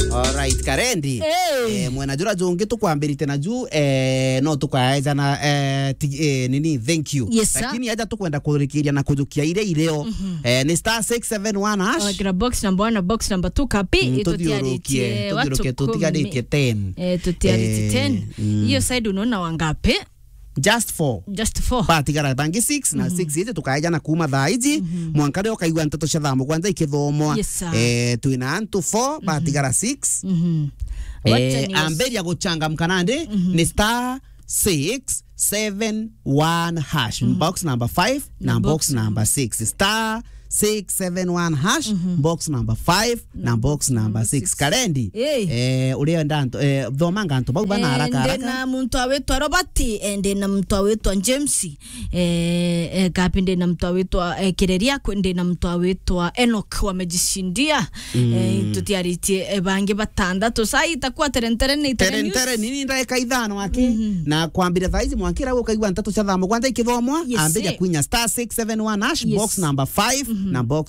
Alright, Karendi. Mwena jura jonge tukwambirite na juu no tukwaeza na nini thank you. Yes, lakini haja tukwenda kurikiria na kujukia ile ileo ni star 671 hash. Gira box number 1 na box number 2 kapi Tutiarukie tutigadike 10. Tutiarukie 10. Hiyo side unaona wangapi? Just 4. Patigara bangi 6 na 6 hizi tukaja na kuma thaiji mwanka leo kaigwa ntoto cia thamu kwanza ikithomwa tuina antu 4 patigara 6 amberia guchangamka nande ni star 671 hash box number 5 na box number 6 star 671 hash box number 5 na box number 6 Karendi ule ndanto dhomanga anto bau bana haraka na muntu awetu Robert ende na muntu awetu James kapinde na muntu awetu Kireria kwende na muntu awetu Enoch wamejishindia tutiaritie bangi batandatu sai itakuwa terentere nini ndaika ithano wake na kwambira thaizi mwankira ukaigwa ntatu cia thamo kwanza ikithomwa ambeja kwinya star 671 hash box number 5 na box